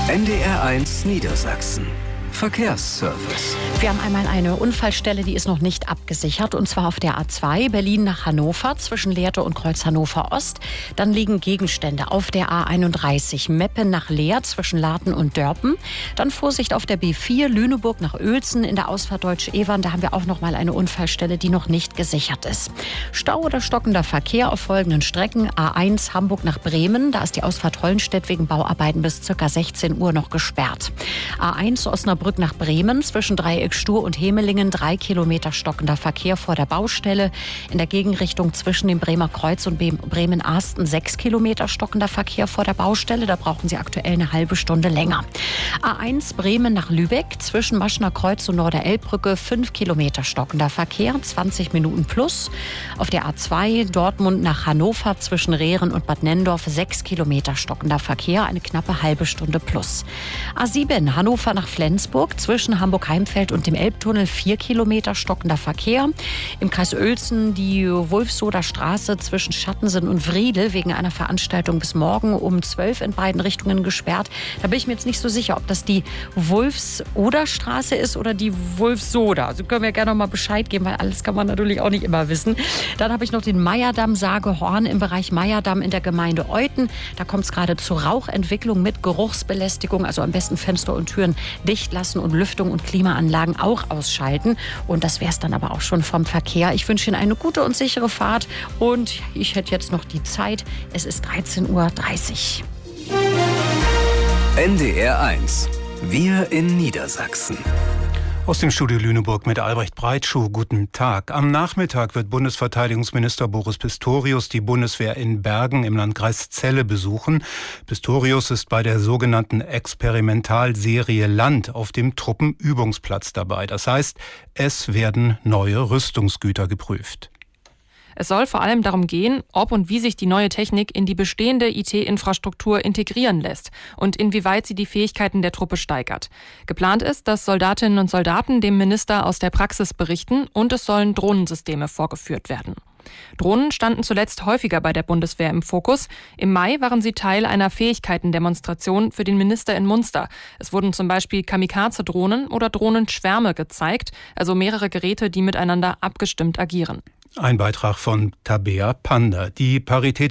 NDR1 Niedersachsen. Verkehrsservice. Wir haben einmal eine Unfallstelle, die ist noch nicht abgesichert, und zwar auf der A2 Berlin nach Hannover zwischen Lehrte und Kreuz Hannover Ost. Dann liegen Gegenstände auf der A31 Meppen nach Leer zwischen Laarten und Dörpen. Dann Vorsicht auf der B4 Lüneburg nach Uelzen in der Ausfahrt Deutsch-Evern. Da haben wir auch noch mal eine Unfallstelle, die noch nicht gesichert ist. Stau oder stockender Verkehr auf folgenden Strecken. A1 Hamburg nach Bremen. Da ist die Ausfahrt Hollenstedt wegen Bauarbeiten bis ca. 16 Uhr noch gesperrt. A1 Osnabrück nach Bremen zwischen Dreieck Stur und Hemelingen 3 Kilometer stockender Verkehr vor der Baustelle. In der Gegenrichtung zwischen dem Bremer Kreuz und Bremen-Arsten 6 Kilometer stockender Verkehr vor der Baustelle. Da brauchen Sie aktuell eine halbe Stunde länger. A1 Bremen nach Lübeck zwischen Maschner Kreuz und Norderelbbrücke 5 Kilometer stockender Verkehr, 20 Minuten plus. Auf der A2 Dortmund nach Hannover zwischen Rehren und Bad Nennendorf 6 Kilometer stockender Verkehr, eine knappe halbe Stunde plus. A7 Hannover nach Flensburg zwischen Hamburg-Heimfeld und dem Elbtunnel 4 Kilometer stockender Verkehr. Im Kreis Uelzen die Wolfsoder Straße zwischen Schattensen und Wriedel wegen einer Veranstaltung bis morgen um 12 in beiden Richtungen gesperrt. Da bin ich mir jetzt nicht so sicher, ob das die Wolfsoder Straße ist oder die Wolfsoder. Also können wir gerne noch mal Bescheid geben, weil alles kann man natürlich auch nicht immer wissen. Dann habe ich noch den Meierdamm Sagehorn im Bereich Meierdamm in der Gemeinde Euthen. Da kommt es gerade zu Rauchentwicklung mit Geruchsbelästigung. Also am besten Fenster und Türen dicht lassen und Lüftung und Klimaanlagen auch ausschalten. Und das wäre es dann aber auch schon vom Verkehr. Ich wünsche Ihnen eine gute und sichere Fahrt. Und ich hätte jetzt noch die Zeit. Es ist 13:30 Uhr. NDR1. Wir in Niedersachsen. Aus dem Studio Lüneburg mit Albrecht Breitschuh. Guten Tag. Am Nachmittag wird Bundesverteidigungsminister Boris Pistorius die Bundeswehr in Bergen im Landkreis Celle besuchen. Pistorius ist bei der sogenannten Experimentalserie Land auf dem Truppenübungsplatz dabei. Das heißt, es werden neue Rüstungsgüter geprüft. Es soll vor allem darum gehen, ob und wie sich die neue Technik in die bestehende IT-Infrastruktur integrieren lässt und inwieweit sie die Fähigkeiten der Truppe steigert. Geplant ist, dass Soldatinnen und Soldaten dem Minister aus der Praxis berichten und es sollen Drohnensysteme vorgeführt werden. Drohnen standen zuletzt häufiger bei der Bundeswehr im Fokus. Im Mai waren sie Teil einer Fähigkeitendemonstration für den Minister in Munster. Es wurden zum Beispiel Kamikaze-Drohnen oder Drohnenschwärme gezeigt, also mehrere Geräte, die miteinander abgestimmt agieren. Ein Beitrag von Tabea Panda. Die Paritätische